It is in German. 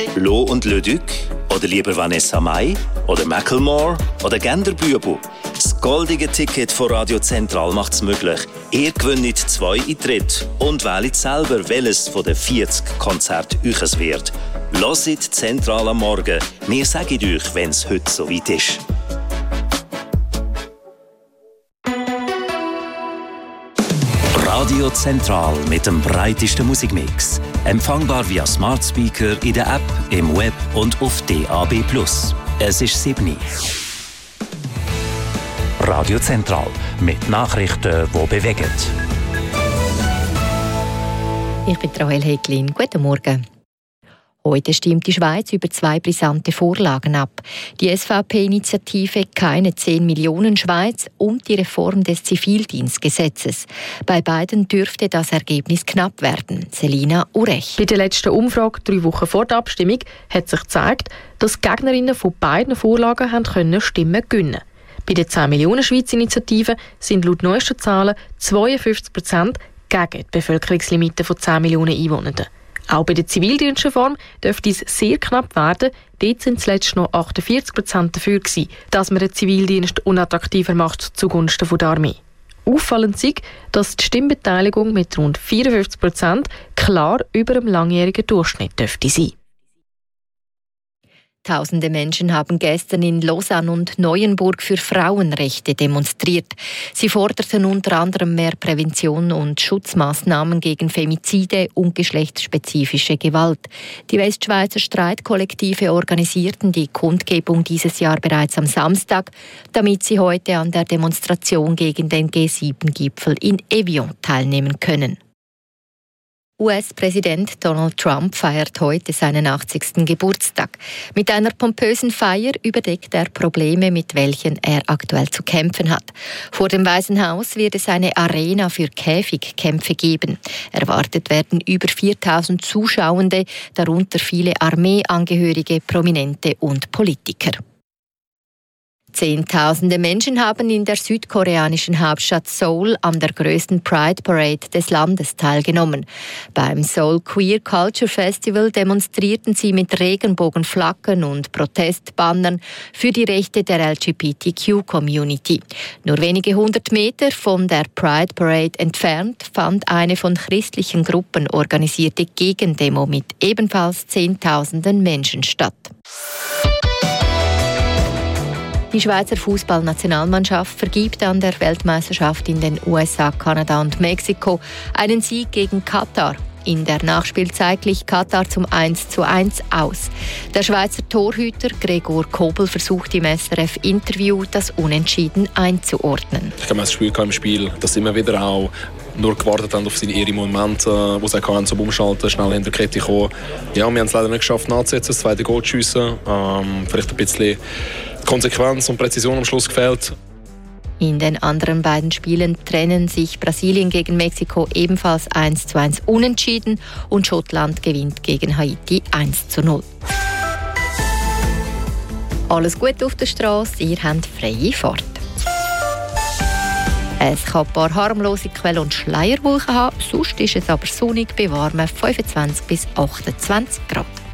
Lo und Leduc? Oder lieber Vanessa Mai? Oder Macklemore? Oder Genderbübel? Das goldige Ticket von Radio Zentral macht es möglich. Ihr gewinnt 2 Eintritte und wählt selber, welches von den 40 Konzerten euch wird. Hört Zentral am Morgen. Wir sagen euch, wenn es heute soweit ist. Radio Zentral mit dem breitesten Musikmix. Empfangbar via Smart Speaker in der App, im Web und auf DAB+. Es ist 7 Uhr. Radio Zentral mit Nachrichten, die bewegen. Ich bin Rahel Heglin. Guten Morgen. Heute stimmt die Schweiz über 2 brisante Vorlagen ab. Die SVP-Initiative «Keine 10 Millionen Schweiz» und die Reform des Zivildienstgesetzes. Bei beiden dürfte das Ergebnis knapp werden. Selina Urech. Bei der letzten Umfrage 3 Wochen vor der Abstimmung hat sich gezeigt, dass die Gegnerinnen von beiden Vorlagen haben Stimmen gewinnen. Bei der 10 Millionen Schweiz-Initiative sind laut neuesten Zahlen 52% gegen die Bevölkerungslimite von 10 Millionen Einwohnern. Auch bei der Zivildienstreform dürfte es sehr knapp werden. Dort sind zuletzt noch 48% dafür gewesen, dass man den Zivildienst unattraktiver macht zugunsten der Armee. Auffallend ist, dass die Stimmbeteiligung mit rund 54% klar über dem langjährigen Durchschnitt dürfte sein. Tausende Menschen haben gestern in Lausanne und Neuenburg für Frauenrechte demonstriert. Sie forderten unter anderem mehr Prävention und Schutzmaßnahmen gegen Femizide und geschlechtsspezifische Gewalt. Die Westschweizer Streitkollektive organisierten die Kundgebung dieses Jahr bereits am Samstag, damit sie heute an der Demonstration gegen den G7-Gipfel in Evian teilnehmen können. US-Präsident Donald Trump feiert heute seinen 80. Geburtstag. Mit einer pompösen Feier überdeckt er Probleme, mit welchen er aktuell zu kämpfen hat. Vor dem Weißen Haus wird es eine Arena für Käfigkämpfe geben. Erwartet werden über 4.000 Zuschauende, darunter viele Armeeangehörige, Prominente und Politiker. Zehntausende Menschen haben in der südkoreanischen Hauptstadt Seoul an der größten Pride Parade des Landes teilgenommen. Beim Seoul Queer Culture Festival demonstrierten sie mit Regenbogenflaggen und Protestbannern für die Rechte der LGBTQ-Community. Nur wenige 100 Meter von der Pride Parade entfernt fand eine von christlichen Gruppen organisierte Gegendemo mit ebenfalls Zehntausenden Menschen statt. Die Schweizer Fußballnationalmannschaft vergibt an der Weltmeisterschaft in den USA, Kanada und Mexiko einen Sieg gegen Katar. In der Nachspielzeit glich Katar zum 1:1 aus. Der Schweizer Torhüter Gregor Kobel versucht im SRF-Interview, das Unentschieden einzuordnen. Ich habe das Gefühl im Spiel, dass sie immer wieder auch nur gewartet haben auf ihre Momente, wo sie hatten, zum Umschalten, schnell in der Kette kommen. Ja, wir haben es leider nicht geschafft, nachzusetzen, das zweite Goal zu schiessen. Vielleicht ein bisschen Konsequenz und Präzision am Schluss gefehlt. In den anderen beiden Spielen trennen sich Brasilien gegen Mexiko ebenfalls 1:1 unentschieden und Schottland gewinnt gegen Haiti 1:0. Alles gut auf der Straße, ihr habt freie Fahrt. Es kann ein paar harmlose Quellen und Schleierwolken haben, sonst ist es aber sonnig bei warmen 25 bis 28 Grad.